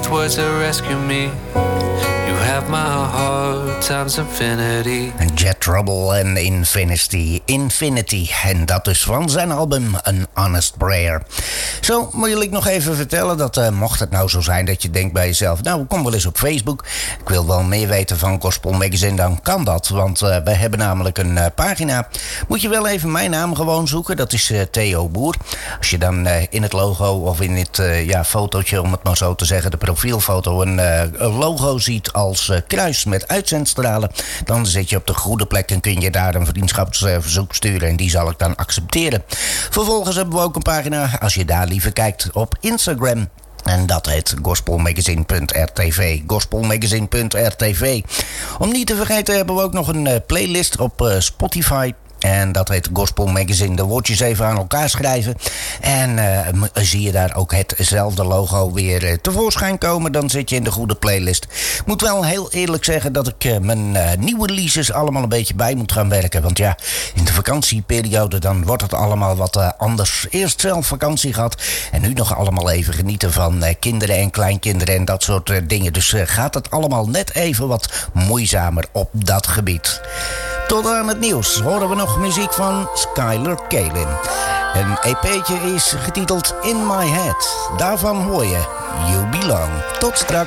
with words that rescue me. You have my heart times infinity. Jet Trouble en Infinity. En dat dus van zijn album An Honest Prayer. Zo wil ik nog even vertellen dat mocht het nou zo zijn dat je denkt bij jezelf, nou kom wel eens op Facebook. Ik wil wel meer weten van Gospel Magazine, dan kan dat. Want we hebben namelijk een pagina. Moet je wel even mijn naam gewoon zoeken. Dat is Theo Boer. Als je dan in het logo of in het fotootje, om het maar zo te zeggen, de profielfoto, een logo ziet als kruis met uitzendstralen, dan zit je op de goede plek en kun je daar een vriendschapsverzoek sturen en die zal ik dan accepteren. Vervolgens hebben we ook een pagina, als je daar liever kijkt, op Instagram. En dat heet gospelmagazine.rtv. Gospelmagazine.rtv. Om niet te vergeten hebben we ook nog een playlist op Spotify. En dat heet Gospel Magazine. De woordjes even aan elkaar schrijven. En zie je daar ook hetzelfde logo weer tevoorschijn komen. Dan zit je in de goede playlist. Ik moet wel heel eerlijk zeggen dat ik mijn nieuwe releases allemaal een beetje bij moet gaan werken. Want ja, in de vakantieperiode dan wordt het allemaal wat anders. Eerst zelf vakantie gehad. En nu nog allemaal even genieten van kinderen en kleinkinderen en dat soort dingen. Dus gaat het allemaal net even wat moeizamer op dat gebied. Tot aan het nieuws horen we nog muziek van Skylar Kalin. Een EP'tje is getiteld In My Head. Daarvan hoor je You Belong. Tot straks.